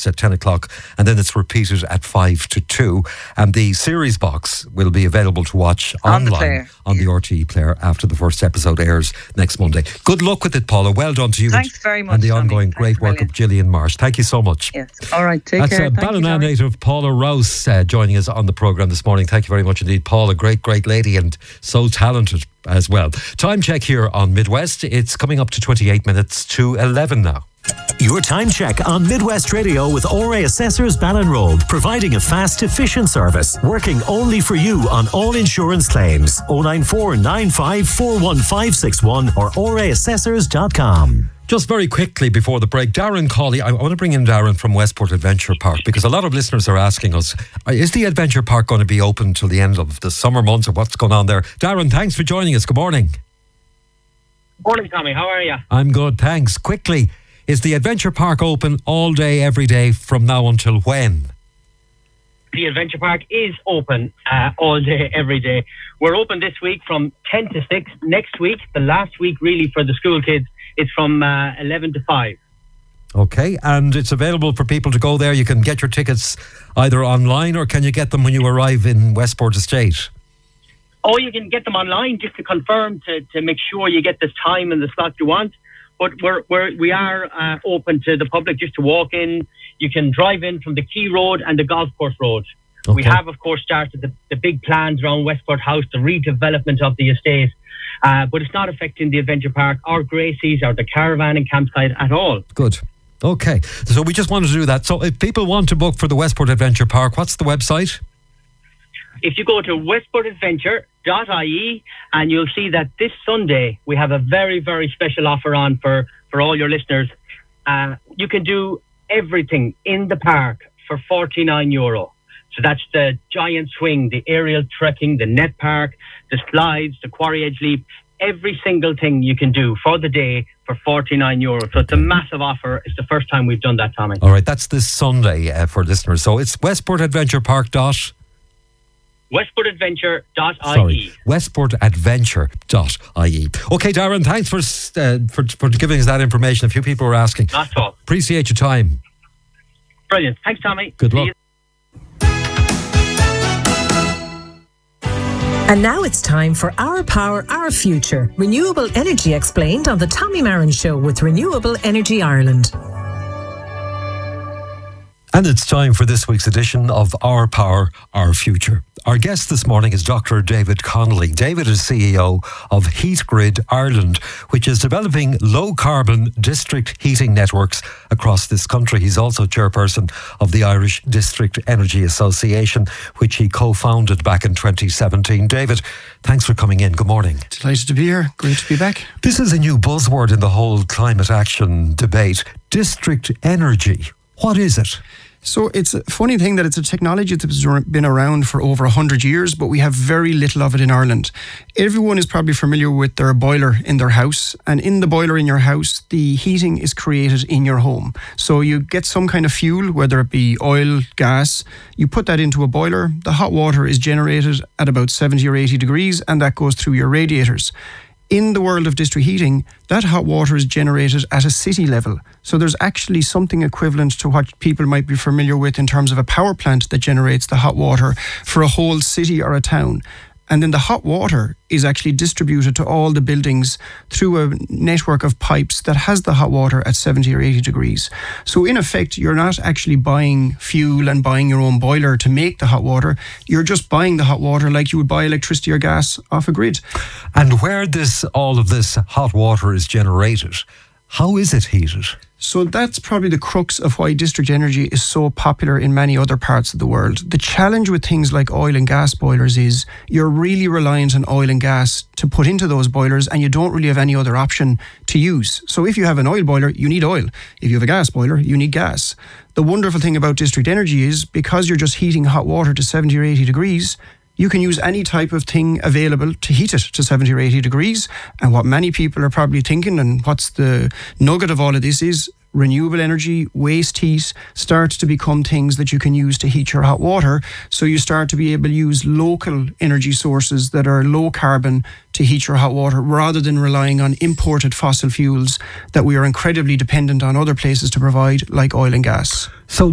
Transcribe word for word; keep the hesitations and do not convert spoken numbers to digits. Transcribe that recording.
starts at ten o'clock, and then it's repeated at five to two. And the series box will be available to watch on online the on the R T E player after the first episode airs next Monday. Good luck with it, Paula. Well done to you. Thanks very much, and the Tommy. ongoing Thanks great work million. of Gillian Marsh. Thank you so much. Yes. All right. Take That's care. That's uh, Ballina native Paula Rouse uh, joining us on the programme this morning. Thank you very much indeed, Paula. Great, great lady and so talented as well. Time check here on Midwest. It's coming up to twenty-eight minutes to eleven now. Your time check on Midwest Radio with O R A Assessors Ballinrobe, providing a fast, efficient service, working only for you on all insurance claims. oh nine four nine five four one five six one or o r a assessors dot com. Just very quickly before the break, Darren Cawley, I want to bring in Darren from Westport Adventure Park, because a lot of listeners are asking us, is the Adventure Park going to be open till the end of the summer months, or what's going on there? Darren, thanks for joining us. Good morning. Morning, Tommy. How are you? I'm good, thanks. Quickly, is the Adventure Park open all day, every day from now until when? The Adventure Park is open uh, all day, every day. We're open this week from ten to six. Next week, the last week really for the school kids, it's from uh, eleven to five. Okay, and it's available for people to go there. You can get your tickets either online, or can you get them when you arrive in Westport Estate? Or you can get them online just to confirm, to, to make sure you get the time and the slot you want. But we're, we're, we are uh, open to the public just to walk in. You can drive in from the Quay Road and the Golf Course Road. Okay. We have, of course, started the, the big plans around Westport House, the redevelopment of the estate. Uh, but it's not affecting the Adventure Park or Gracie's or the caravan and campsite at all. Good. Okay. So we just wanted to do that. So if people want to book for the Westport Adventure Park, what's the website? If you go to westport adventure dot I E, and you'll see that this Sunday we have a very, very special offer on for, for all your listeners. Uh, you can do everything in the park for forty-nine euro. So that's the giant swing, the aerial trekking, the net park, the slides, the quarry edge leap, every single thing you can do for the day for forty-nine euro. So it's a massive offer. It's the first time we've done that, Tommy. All right, that's this Sunday uh, for listeners. So it's Westport Adventure Park dot westport adventure dot I E. Sorry, westport adventure dot I E. Okay, Darren, thanks for, uh, for for giving us that information. A few people were asking. Not at all. Appreciate your time. Brilliant. Thanks, Tommy. Good luck. And now it's time for Our Power, Our Future. Renewable energy explained on the Tommy Marin Show with Renewable Energy Ireland. And it's time for this week's edition of Our Power, Our Future. Our guest this morning is Doctor David Connolly. David is C E O of HeatGrid Ireland, which is developing low-carbon district heating networks across this country. He's also chairperson of the Irish District Energy Association, which he co-founded back in twenty seventeen. David, thanks for coming in. Good morning. Delighted to be here. Great to be back. This is a new buzzword in the whole climate action debate. District energy. What is it? So it's a funny thing that it's a technology that's been around for over one hundred years, but we have very little of it in Ireland. Everyone is probably familiar with their boiler in their house, and in the boiler in your house, the heating is created in your home. So you get some kind of fuel, whether it be oil, gas, you put that into a boiler, the hot water is generated at about seventy or eighty degrees, and that goes through your radiators. In the world of district heating, that hot water is generated at a city level. So there's actually something equivalent to what people might be familiar with in terms of a power plant that generates the hot water for a whole city or a town. And then the hot water is actually distributed to all the buildings through a network of pipes that has the hot water at seventy or eighty degrees. So in effect, you're not actually buying fuel and buying your own boiler to make the hot water. You're just buying the hot water like you would buy electricity or gas off a grid. And where this all of this hot water is generated, how is it heated? So that's probably the crux of why district energy is so popular in many other parts of the world. The challenge with things like oil and gas boilers is you're really reliant on oil and gas to put into those boilers, and you don't really have any other option to use. So if you have an oil boiler, you need oil. If you have a gas boiler, you need gas. The wonderful thing about district energy is because you're just heating hot water to seventy or eighty degrees, you can use any type of thing available to heat it to seventy or eighty degrees. And what many people are probably thinking, and what's the nugget of all of this is, renewable energy, waste heat starts to become things that you can use to heat your hot water. So you start to be able to use local energy sources that are low carbon to heat your hot water, rather than relying on imported fossil fuels that we are incredibly dependent on other places to provide, like oil and gas. So